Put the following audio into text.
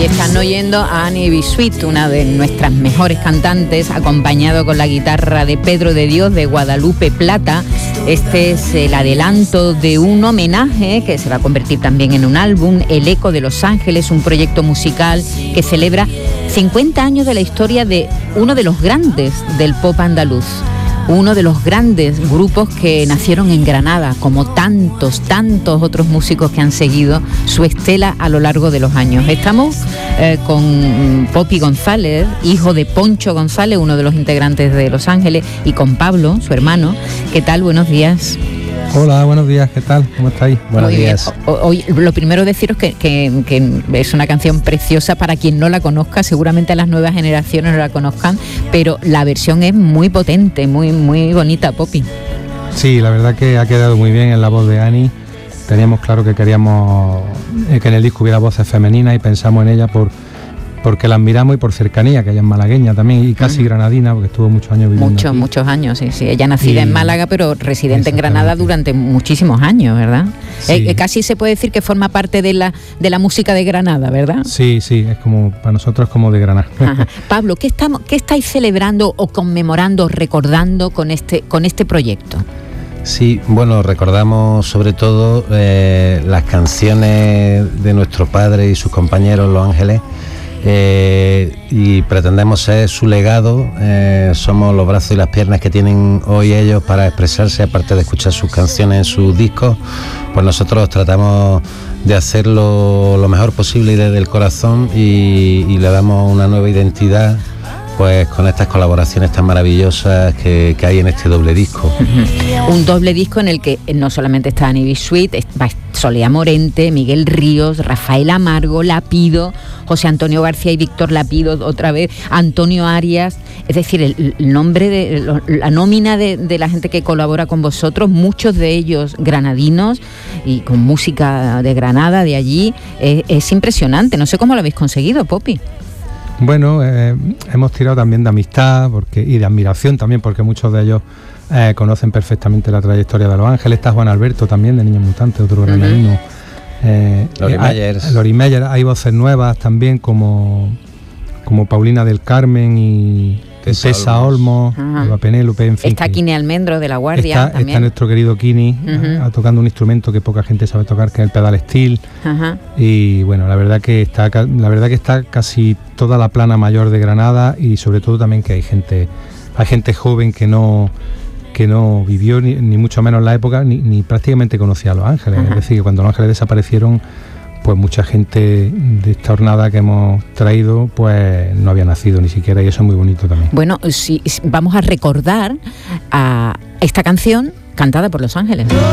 Están oyendo a Annie Bisuit, una de nuestras mejores cantantes, acompañado con la guitarra de Pedro de Dios de Guadalupe Plata. Este es el adelanto de un homenaje que se va a convertir también en un álbum, El Eco de Los Ángeles, un proyecto musical que celebra 50 años de la historia de uno de los grandes del pop andaluz. Uno de los grandes grupos que nacieron en Granada, como tantos otros músicos que han seguido su estela a lo largo de los años. Estamos con Popi González, hijo de Poncho González, uno de los integrantes de Los Ángeles, y con Pablo, su hermano. ¿Qué tal? Buenos días. Hola, buenos días, ¿qué tal? ¿Cómo estáis? Buenos días. Hoy, lo primero deciros que es una canción preciosa para quien no la conozca, seguramente a las nuevas generaciones no la conozcan, pero la versión es muy potente, muy bonita, Popi. Sí, la verdad que ha quedado muy bien en la voz de Annie. Teníamos claro que queríamos que en el disco hubiera voces femeninas y pensamos en ella porque la admiramos y por cercanía, que ella es malagueña también y casi granadina, porque estuvo muchos años viviendo aquí. Muchos años, sí. Ella nacida en Málaga, pero residente en Granada durante muchísimos años, ¿verdad? Sí. Casi se puede decir que forma parte de la música de Granada, ¿verdad? Sí, es como, para nosotros como de Granada. Ajá. Pablo, ¿qué estáis celebrando o conmemorando, recordando con este proyecto? Sí, bueno, recordamos sobre todo las canciones de nuestro padre y sus compañeros, Los Ángeles, y pretendemos ser su legado. Somos los brazos y las piernas que tienen hoy ellos para expresarse, aparte de escuchar sus canciones en sus discos. Pues nosotros tratamos de hacerlo lo mejor posible y desde el corazón, y le damos una nueva identidad, pues con estas colaboraciones tan maravillosas que hay en este doble disco. Un doble disco en el que no solamente está Annie Bisuit, va Solea Morente, Miguel Ríos, Rafael Amargo, Lapido, José Antonio García y Víctor Lapido otra vez, Antonio Arias, es decir, el nombre la nómina de la gente que colabora con vosotros, muchos de ellos granadinos y con música de Granada, de allí, es impresionante. No sé cómo lo habéis conseguido, Popi. Bueno, hemos tirado también de amistad y de admiración también, porque muchos de ellos conocen perfectamente la trayectoria de Los Ángeles. Está Juan Alberto también, de Niños Mutantes, otro granadino. Lori Meyer. Hay voces nuevas también, como Paulina del Carmen y Tessa Olmos, Eva Penélope, en fin. Está Kini Almendro de La Guardia también. Está nuestro querido Kini tocando un instrumento que poca gente sabe tocar, que es el pedal steel. Y bueno, la verdad que está casi toda la plana mayor de Granada, y sobre todo también que hay gente joven que no vivió ni mucho menos la época, ni prácticamente conocía a Los Ángeles. Es decir, que cuando Los Ángeles desaparecieron, pues mucha gente de esta jornada que hemos traído pues no había nacido ni siquiera, y eso es muy bonito también. Bueno, sí, vamos a recordar a esta canción cantada por Los Ángeles.